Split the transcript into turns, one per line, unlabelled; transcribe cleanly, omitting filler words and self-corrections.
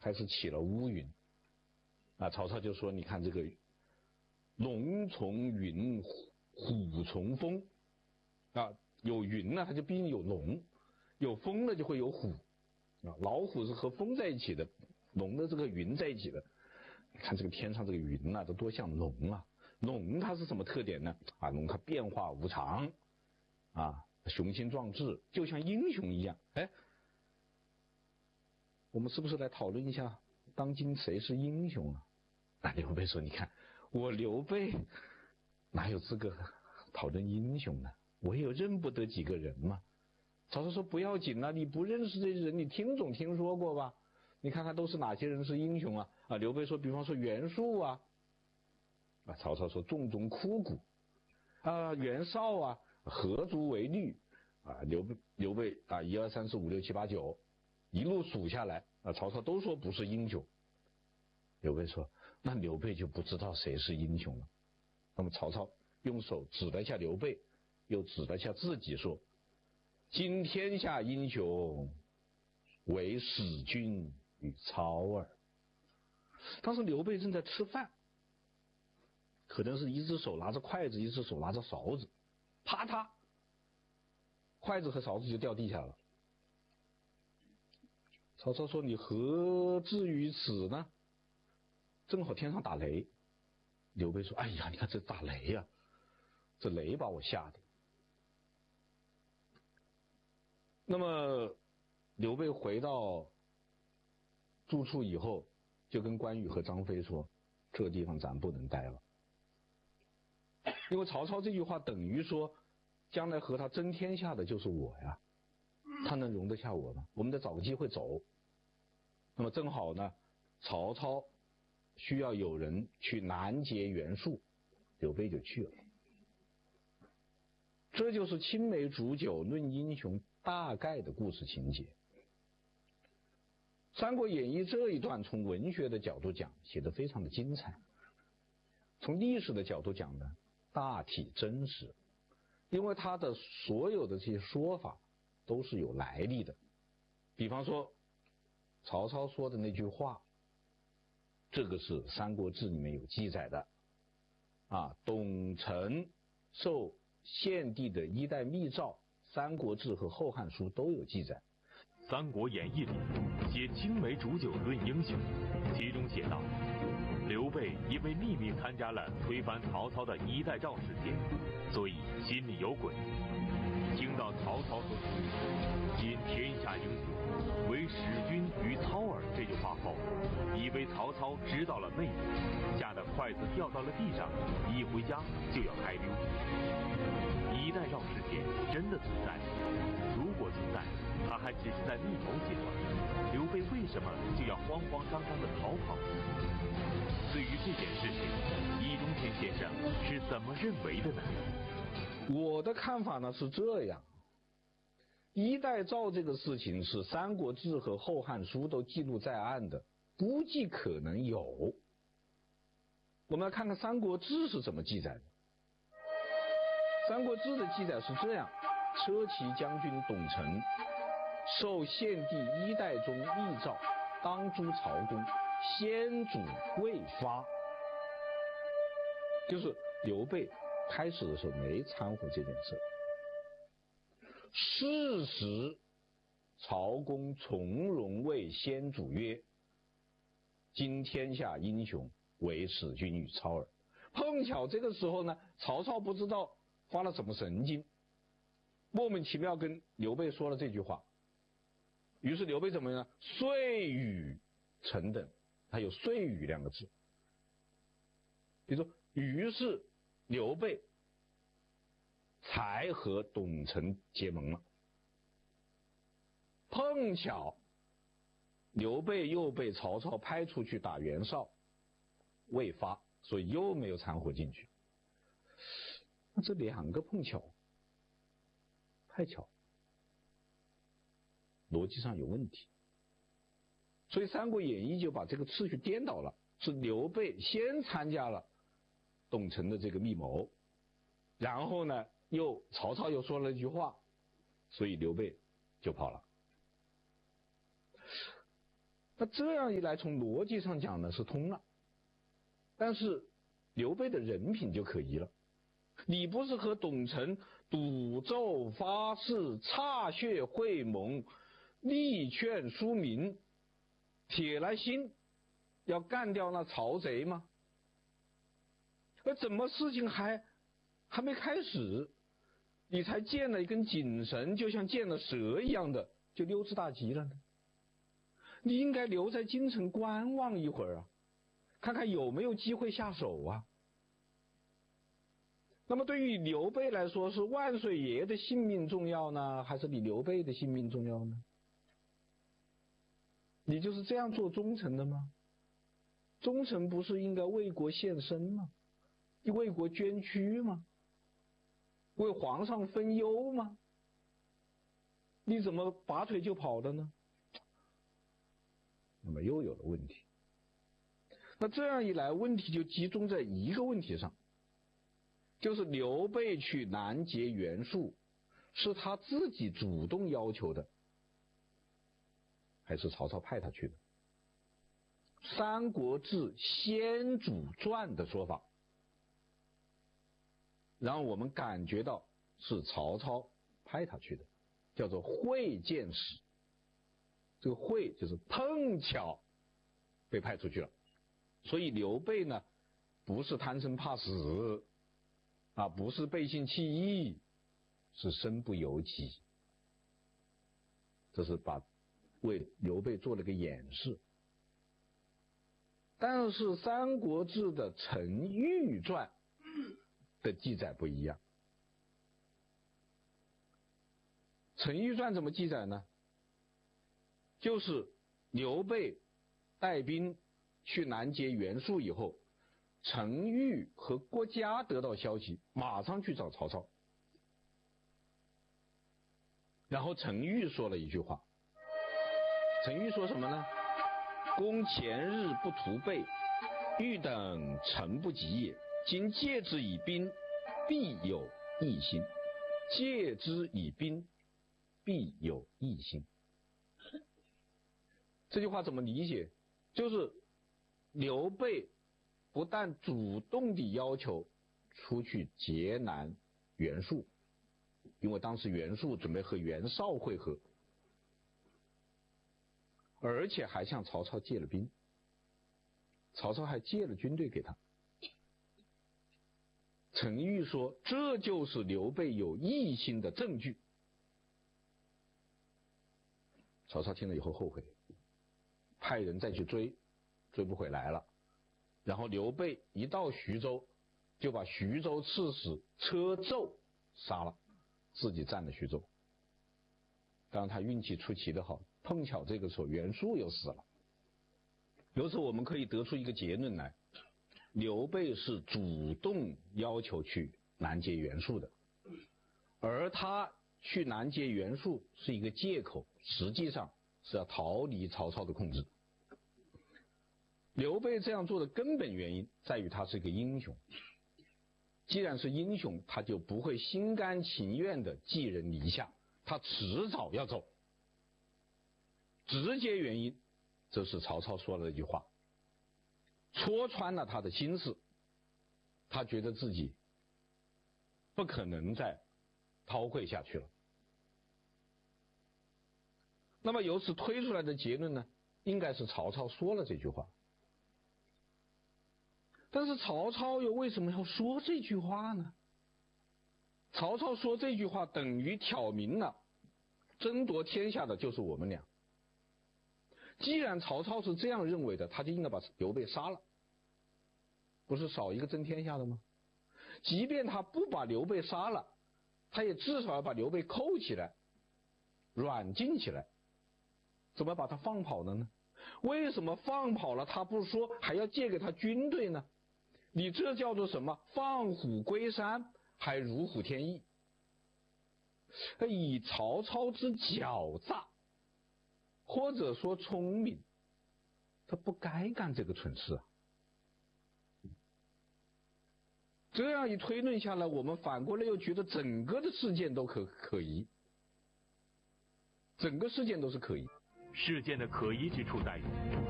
开始起了乌云。啊，曹操就说：“你看这个龙从云，虎从风，啊，有云呢，它就必定有龙；有风呢，就会有虎。啊，老虎是和风在一起的，龙的这个云在一起的。你看这个天上这个云啊，都多像龙啊！龙它是什么特点呢？啊，龙它变化无常，啊，雄心壮志，就像英雄一样。哎，我们是不是来讨论一下，当今谁是英雄啊？”啊，刘备说：“你看，我刘备哪有资格讨论英雄呢？我也认不得几个人嘛。”曹操说：“不要紧啊，你不认识这些人，你总听说过吧？你看看都是哪些人是英雄啊？”啊，刘备说：“比方说袁术啊。”啊，曹操说：“重中枯骨。”啊，袁绍啊，何足为虑？啊，刘备啊，1、2、3、4、5、6、7、8、9，一路数下来，啊，曹操都说不是英雄。刘备说：“那刘备就不知道谁是英雄了。”那么曹操用手指了一下刘备，又指了一下自己，说：“今天下英雄，唯使君与操耳。”当时刘备正在吃饭，可能是一只手拿着筷子，一只手拿着勺子，啪嗒，筷子和勺子就掉地下了。曹操说：“你何至于此呢？”正好天上打雷，刘备说：“哎呀，你看这打雷呀，这雷把我吓的。”那么刘备回到住处以后，就跟关羽和张飞说：“这个地方咱不能待了。”因为曹操这句话等于说，将来和他争天下的就是我呀，他能容得下我吗？我们得找个机会走。那么正好呢，曹操需要有人去拦截袁术，刘备就去了。这就是青梅煮酒论英雄大概的故事情节。《三国演义》这一段从文学的角度讲，写得非常的精彩；从历史的角度讲呢，大体真实，因为他的所有的这些说法都是有来历的。比方说曹操说的那句话，这个是《三国志》里面有记载的啊。董承受献帝的一代密诏，《三国志》和《后汉书》都有记载。
《三国演义》里写青梅煮酒论英雄，其中写道：刘备因为秘密参加了推翻曹操的一代诏事件，所以心里有鬼。听到曹操说“今天下英雄，唯使君与操耳”这句话后，以为曹操知道了内幕，吓得筷子掉到了地上，一回家就要开溜。一代诏事件真的存在？如果存在，他还只是在密谋阶段，刘备为什么就要慌慌张张地逃跑？对于这件事情，易中天先生是怎么认为的呢？
我的看法呢是这样，一代诏这个事情是《三国志》和《后汉书》都记录在案的，估计可能有。我们来看看《三国志》是怎么记载的。《三国志》的记载是这样：车骑将军董承受献帝一代中密诏，当诛曹公，先主未发。就是刘备开始的时候没掺和这件事。事实曹公从容为先主曰：“今天下英雄，唯使君与操耳。”碰巧这个时候呢，曹操不知道发了什么神经，莫名其妙跟刘备说了这句话。于是刘备怎么样呢？遂与臣等，他有遂与两个字。比如说，于是刘备才和董承结盟了。碰巧刘备又被曹操派出去打袁绍，未发，所以又没有掺和进去。这两个碰巧太巧，逻辑上有问题。所以《三国演义》就把这个次序颠倒了，是刘备先参加了董承的这个密谋，然后呢曹操又说了一句话，所以刘备就跑了。 那这样一来，从逻辑上讲呢是通了，但是刘备的人品就可疑了。你不是和董承赌咒发誓、歃血会盟、力劝书民、铁了心要干掉那曹贼吗？而怎么事情还没开始，你才见了一根锦绳，就像见了蛇一样的就溜之大吉了呢？你应该留在京城观望一会儿啊，看看有没有机会下手啊。那么对于刘备来说，是万岁爷的性命重要呢，还是你刘备的性命重要呢？你就是这样做忠臣的吗？忠臣不是应该为国献身吗？为国捐躯吗？为皇上分忧吗？你怎么拔腿就跑的呢？那么又有了问题。那这样一来，问题就集中在一个问题上，就是刘备去南结袁术，是他自己主动要求的，还是曹操派他去的？《三国志·先主传》的说法，让我们感觉到是曹操派他去的，叫做会见使。这个会就是碰巧被派出去了，所以刘备呢，不是贪生怕死啊，不是背信弃义，是身不由己。这是把为刘备做了个演示。但是《三国志》的陈玉传的记载不一样。陈玉传怎么记载呢？就是刘备带兵去南结袁术以后，陈玉和郭嘉得到消息，马上去找曹操。然后陈玉说了一句话，陈玉说什么呢？公前日不图备，欲等臣不及也。今借之以兵，必有异心。借之以兵，必有异心。这句话怎么理解？就是刘备不但主动地要求出去劫南袁术，因为当时袁术准备和袁绍会合，而且还向曹操借了兵，曹操还借了军队给他。陈玉说，这就是刘备有异心的证据。曹操听了以后后悔，派人再去追不回来了。然后刘备一到徐州，就把徐州刺史车胄杀了，自己占了徐州。当然他运气出奇的好，碰巧这个时候袁术又死了。由此我们可以得出一个结论来，刘备是主动要求去南结袁术的，而他去南结袁术是一个借口，实际上是要逃离曹操的控制。刘备这样做的根本原因在于他是个英雄，既然是英雄，他就不会心甘情愿的寄人篱下，他迟早要走。直接原因就是曹操说了一句话，戳穿了他的心思，他觉得自己不可能再韬晦下去了。那么由此推出来的结论呢，应该是曹操说了这句话。但是曹操又为什么要说这句话呢？曹操说这句话等于挑明了争夺天下的就是我们俩。既然曹操是这样认为的，他就应该把刘备杀了，不是少一个争天下的吗？即便他不把刘备杀了，他也至少要把刘备扣起来，软禁起来。怎么把他放跑了呢？为什么放跑了他不说还要借给他军队呢？你这叫做什么？放虎归山，还如虎添翼。以曹操之狡诈，或者说聪明，他不该干这个蠢事啊。这样一推论下来，我们反过来又觉得整个的事件都可疑，整个事件都是可疑。
事件的可疑之处在于，